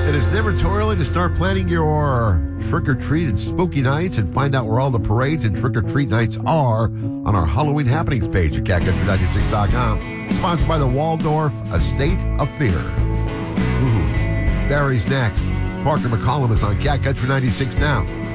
It is never too early to start planning your trick-or-treat and spooky nights and find out where all the parades and trick-or-treat nights are on our Halloween happenings page at catcountry96.com. Sponsored by the Waldorf Estate of Fear. Barry's next. Parker McCollum is on Cat Country 96 now.